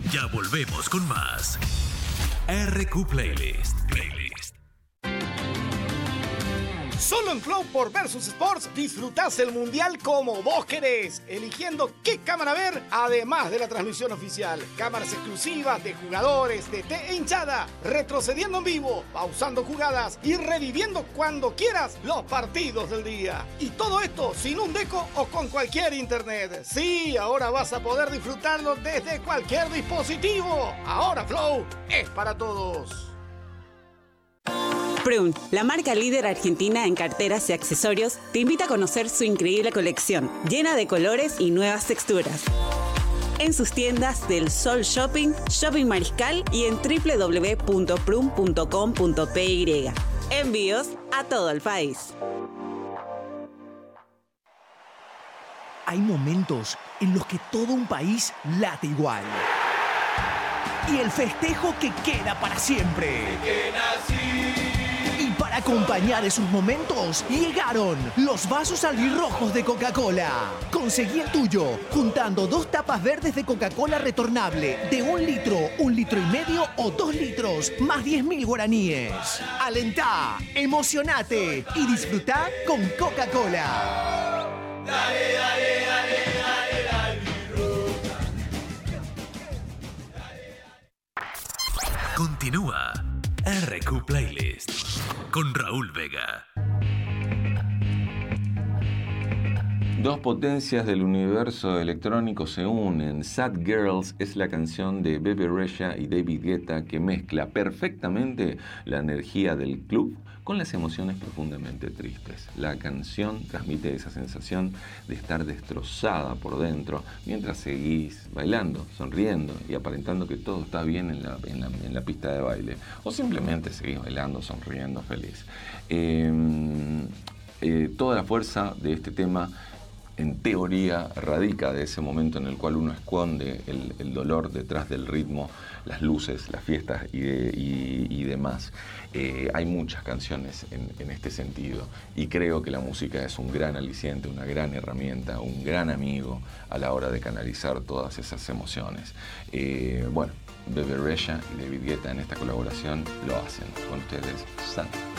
Ya volvemos con más RQ Playlist. Solo en Flow por Versus Sports disfrutás el Mundial como vos querés, eligiendo qué cámara ver, además de la transmisión oficial. Cámaras exclusivas de jugadores, DT e hinchada, retrocediendo en vivo, pausando jugadas y reviviendo cuando quieras los partidos del día. Y todo esto sin un deco o con cualquier internet. Sí, ahora vas a poder disfrutarlo desde cualquier dispositivo. Ahora Flow es para todos. Prüm, la marca líder argentina en carteras y accesorios, te invita a conocer su increíble colección, llena de colores y nuevas texturas. En sus tiendas del Sol Shopping, Shopping Mariscal y en www.prum.com.py. Envíos a todo el país. Hay momentos en los que todo un país late igual. Y el festejo que queda para siempre. Y para acompañar esos momentos, llegaron los vasos albirrojos de Coca-Cola. Conseguí el tuyo, juntando 2 tapas verdes de Coca-Cola retornable de 1 litro, 1,5 litros o 2 litros, más 10.000 guaraníes. Alentá, emocionate y disfrutá con Coca-Cola. Dale, dale, dale, dale, dale. Continúa RQ Playlist con Raúl Vega. Dos potencias del universo electrónico se unen. Sad Girls es la canción de Bebe Rexha y David Guetta que mezcla perfectamente la energía del club con las emociones profundamente tristes. La canción transmite esa sensación de estar destrozada por dentro mientras seguís bailando, sonriendo y aparentando que todo está bien en la pista de baile. O simplemente seguís bailando, sonriendo, feliz. Toda la fuerza de este tema en teoría radica de ese momento en el cual uno esconde el dolor detrás del ritmo, las luces, las fiestas y demás. Hay muchas canciones en este sentido y creo que la música es un gran aliciente, una gran herramienta, un gran amigo a la hora de canalizar todas esas emociones. Bueno, Bebe Rexha y David Guetta en esta colaboración lo hacen. Con ustedes, Sad.